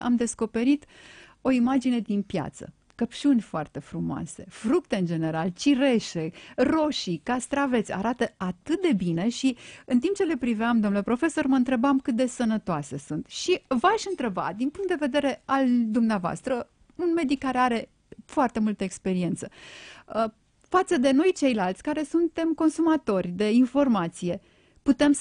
am descoperit o imagine din piață. Căpșuni foarte frumoase, fructe în general, cireșe, roșii, castraveți, arată atât de bine și în timp ce le priveam, domnule profesor, mă întrebam cât de sănătoase sunt. Și v-aș întreba, din punct de vedere al dumneavoastră, un medic care are foarte multă experiență, față de noi ceilalți care suntem consumatori de informație, putem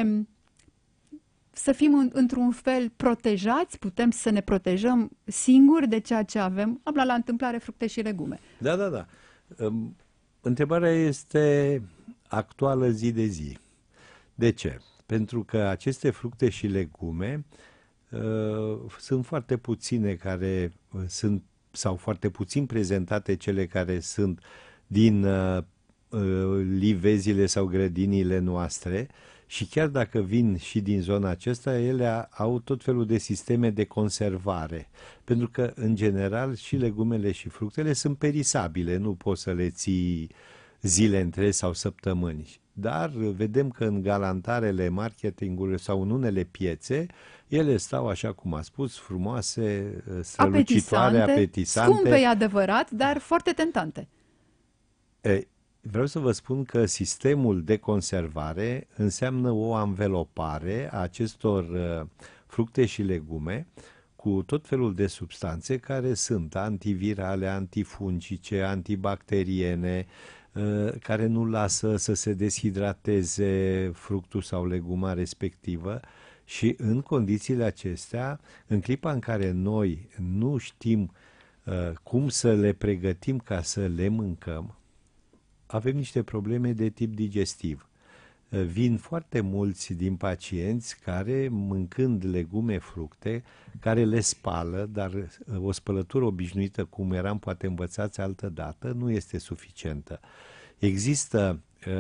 să fim într-un fel protejați, putem să ne protejăm singuri de ceea ce avem, am la întâmplare fructe și legume. Da. Întrebarea este actuală zi de zi. De ce? Pentru că aceste fructe și legume sunt foarte puține care sunt, sau foarte puțin prezentate cele care sunt din livezile sau grădinile noastre. Și chiar dacă vin și din zona aceasta, ele au tot felul de sisteme de conservare. Pentru că, în general, și legumele și fructele sunt perisabile, nu poți să le ții zile întregi sau săptămâni. Dar vedem că în galantarele marketingului sau în unele piețe, ele stau, așa cum a spus, frumoase, strălucitoare, apetisante. Scumpe, e adevărat, dar foarte tentante. Vreau să vă spun că sistemul de conservare înseamnă o anvelopare a acestor fructe și legume cu tot felul de substanțe care sunt antivirale, antifungice, antibacteriene, care nu lasă să se deshidrateze fructul sau leguma respectivă. Și în condițiile acestea, în clipa în care noi nu știm cum să le pregătim ca să le mâncăm, avem niște probleme de tip digestiv. Vin foarte mulți din pacienți care, mâncând legume, fructe, care le spală, dar o spălătură obișnuită, cum eram poate învățați altă dată, nu este suficientă. Există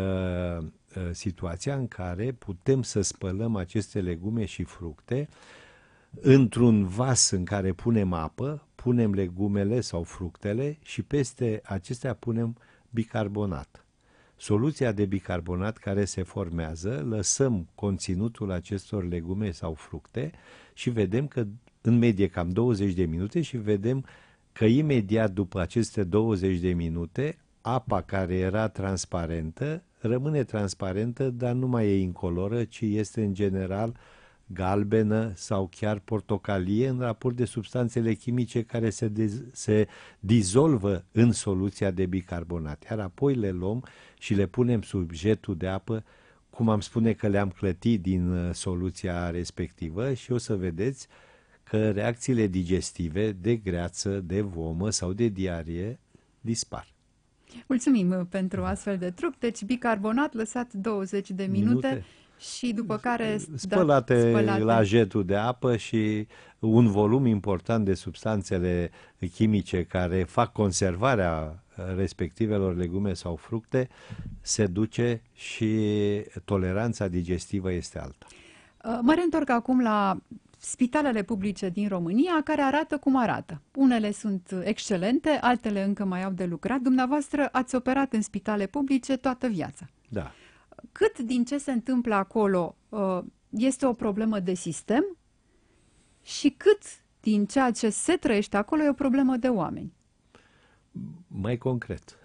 situația în care putem să spălăm aceste legume și fructe într-un vas în care punem apă, punem legumele sau fructele și peste acestea punem bicarbonat. Soluția de bicarbonat care se formează, lăsăm conținutul acestor legume sau fructe și vedem că în medie cam 20 de minute și vedem că imediat după aceste 20 de minute apa care era transparentă rămâne transparentă, dar nu mai e incoloră, ci este în general galbenă sau chiar portocalie în raport de substanțele chimice care se dizolvă în soluția de bicarbonat. Iar apoi le luăm și le punem sub jetul de apă, cum am spune că le-am clătit din soluția respectivă și o să vedeți că reacțiile digestive de greață, de vomă sau de diarie dispar. Mulțumim pentru astfel de truc. Deci bicarbonat lăsat 20 de minute. Și după care spălate la jetul de apă și un volum important de substanțele chimice care fac conservarea respectivelor legume sau fructe se duce și toleranța digestivă este alta. Mă reîntorc acum la spitalele publice din România, care arată cum arată. Unele sunt excelente, altele încă mai au de lucrat. Dumneavoastră ați operat în spitale publice toată viața. Da. Cât din ce se întâmplă acolo este o problemă de sistem și cât din ceea ce se trăiește acolo e o problemă de oameni? Mai concret.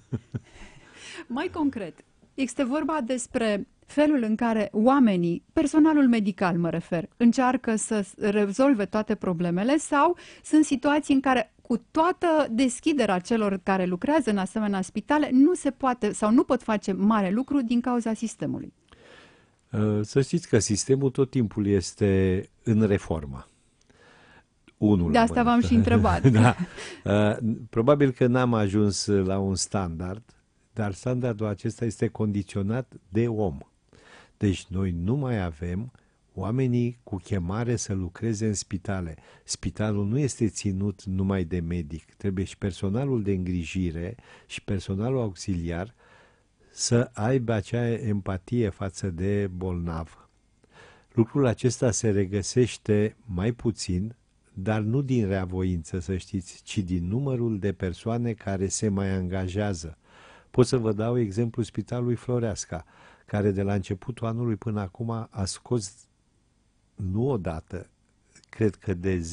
Mai concret. Este vorba despre felul în care oamenii, personalul medical mă refer, încearcă să rezolve toate problemele sau sunt situații în care cu toată deschiderea celor care lucrează în asemenea spitale nu se poate sau nu pot face mare lucru din cauza sistemului? Să știți că sistemul tot timpul este în reformă. De asta v-am și întrebat. Da. Probabil că n-am ajuns la un standard, dar standardul acesta este condiționat de om. Deci noi nu mai avem oamenii cu chemare să lucreze în spitale. Spitalul nu este ținut numai de medic. Trebuie și personalul de îngrijire și personalul auxiliar să aibă acea empatie față de bolnav. Lucrul acesta se regăsește mai puțin, dar nu din reavoință, să știți, ci din numărul de persoane care se mai angajează. Pot să vă dau exemplu Spitalului Floreasca, care de la începutul anului până acum a scos nu odată, cred că de